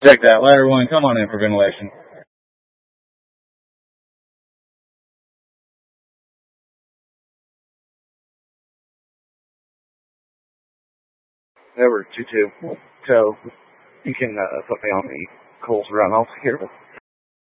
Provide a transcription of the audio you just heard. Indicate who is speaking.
Speaker 1: Check that. Ladder 1, come on in for ventilation. Number 22. So, you can put me on the Coles runoff here.